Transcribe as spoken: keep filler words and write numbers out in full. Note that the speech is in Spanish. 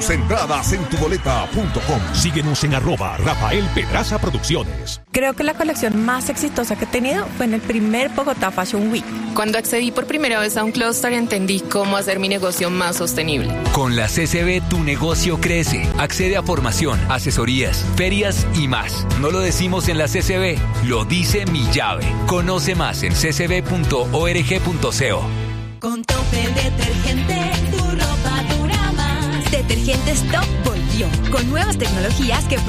tus entradas en tu boleta punto com. Síguenos en arroba Rafael Pedraza Producciones. Creo que la colección más exitosa que he tenido fue en el primer Bogotá Fashion Week. Cuando accedí por primera vez a un clúster entendí cómo hacer mi negocio más sostenible. Con la C C B tu negocio crece. Accede a formación, asesorías, ferias y más. No lo decimos en la C C B, lo dice mi llave. Conoce más en c c b punto org punto co. Con Tope detergente, tu ropa dura más. Detergentes Top volvió con nuevas tecnologías que